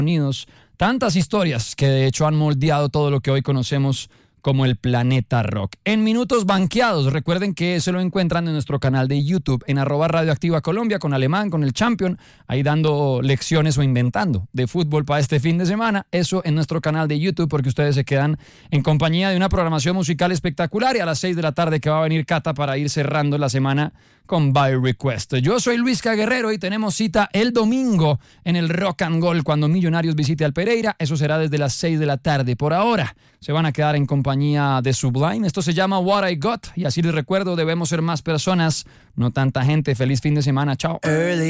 Unidos, tantas historias que de hecho han moldeado todo lo que hoy conocemos como el planeta rock. En Minutos Banqueados, recuerden que se lo encuentran en nuestro canal de YouTube, en @Radioactiva Colombia, con Alemán, con el Champion, ahí dando lecciones o inventando de fútbol para este fin de semana. Eso en nuestro canal de YouTube, porque ustedes se quedan en compañía de una programación musical espectacular, y a las 6 de la tarde que va a venir Cata para ir cerrando la semana con By Request. Yo soy Luis Caguerrero y tenemos cita el domingo en el Rock and Gold cuando Millonarios visite al Pereira. Eso será desde las 6 de la tarde. Por ahora se van a quedar en compañía de Sublime. Esto se llama What I Got, y así les recuerdo, debemos ser más personas, no tanta gente. Feliz fin de semana. Chao.